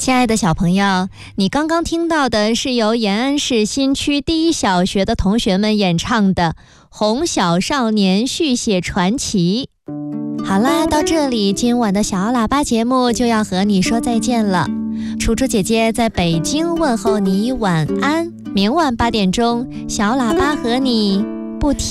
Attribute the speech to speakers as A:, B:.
A: 亲爱的小朋友，你刚刚听到的是由延安市新区第一小学的同学们演唱的《红小少年续写传奇》。好啦，到这里今晚的小喇叭节目就要和你说再见了。楚楚姐姐在北京问候你晚安，明晚8点钟，小喇叭和你不停